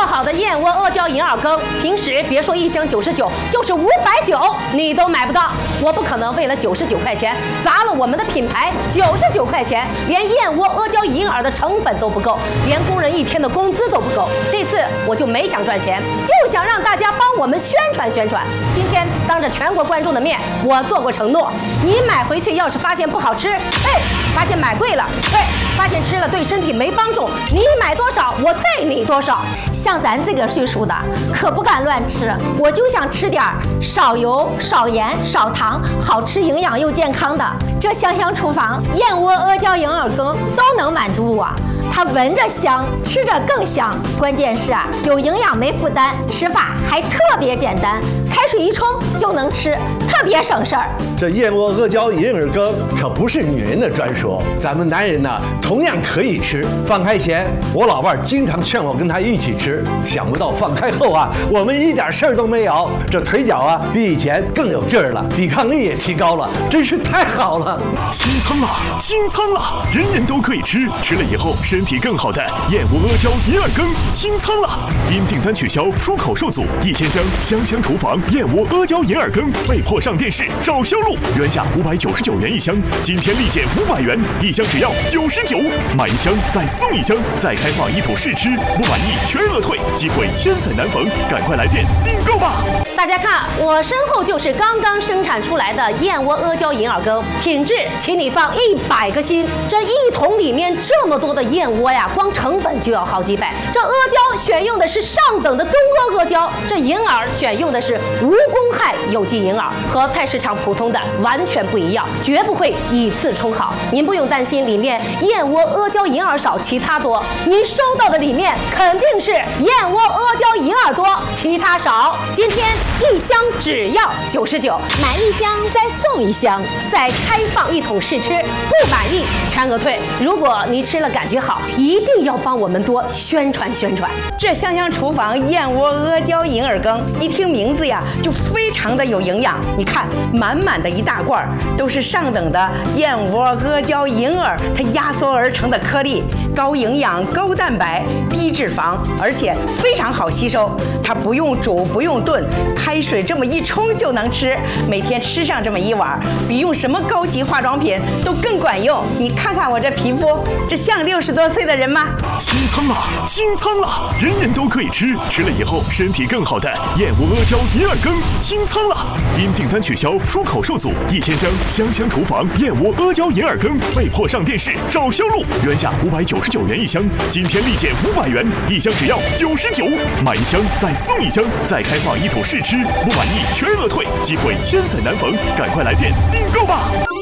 好的燕窝阿胶银耳羹，平时别说1箱99，就是590你都买不到。我不可能为了99块钱砸了我们的品牌，99块钱连燕窝阿胶银耳的成本都不够，连工人1天的工资都不够。这次我就没想赚钱，就想让大家帮我们宣传宣传。今天当着全国观众的面，我做过承诺，你买回去要是发现不好吃，发现买贵了，发现吃了对身体没帮助，你买多少我对你多少。 像咱这个岁数的可不敢乱吃，我就想吃点少油、少盐、少糖，好吃、营养又健康的。这香香厨房燕窝阿胶银耳羹都能满足我。它闻着香，吃着更香，关键是有营养没负担，吃法还特别简单，开水一冲就能吃，特别省事儿。 这燕窝阿胶银耳羹可不是女人的专属，咱们男人呢同样可以吃。放开前，我老伴儿经常劝我跟他一起吃，想不到放开后啊，我们一点事儿都没有，这腿脚啊比以前更有劲儿了，抵抗力也提高了，真是太好了。 清仓了，清仓了，人人都可以吃，吃了以后身体更好的燕窝阿胶银耳羹清仓了，因订单取消，出口受阻，1000箱香香厨房燕窝阿胶银耳羹被迫上电视找销路，原价599元1箱，今天立减500元，1箱只要99，买1箱再送1箱，再开放1桶试吃，不满意全额退，机会千载难逢，赶快来电订购吧！ 大家看，我身后就是刚刚生产出来的燕窝阿胶银耳羹，品质请你放100个心。这1桶里面这么多的燕窝呀，光成本就要好几百。这阿胶选用的是上等的东阿阿胶，这银耳选用的是无公害有机银耳，和菜市场普通的完全不一样，绝不会以次充好。您不用担心里面燕窝阿胶银耳少，其他多。您收到的里面肯定是燕窝阿胶银耳多，其他少。今天1箱只要99， 买1箱再送1箱， 再开放1桶试吃，不满意全额退。如果你吃了感觉好，一定要帮我们多宣传宣传。 这香香厨房燕窝阿胶银耳羹，一听名字呀就非常的有营养。你看，满满的一大罐都是上等的燕窝阿胶银耳，它压缩而成的颗粒，高营养、高蛋白、低脂肪，而且非常好吸收。它不用煮，不用炖，开水这么一冲就能吃。每天吃上这么1碗，比用什么高级化妆品都更管用。你看看我这皮肤，这像60多岁的人吗？ 清仓了，清仓了，人人都可以吃，吃了以后身体更好的燕窝阿胶银耳羹清仓了，因订单取消，出口受阻，1000箱香香厨房燕窝阿胶银耳羹被迫上电视找销路，原价599元1箱，今天立减500元，1箱只要99，买1箱再送1箱，再开放1桶试吃，不满意全额退，机会千载难逢，赶快来电订购吧！